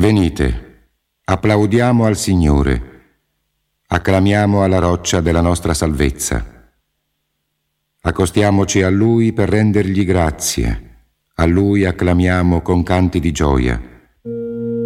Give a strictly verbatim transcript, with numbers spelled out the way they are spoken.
Venite, applaudiamo al Signore, acclamiamo alla roccia della nostra salvezza. Accostiamoci a Lui per rendergli grazie, a Lui acclamiamo con canti di gioia.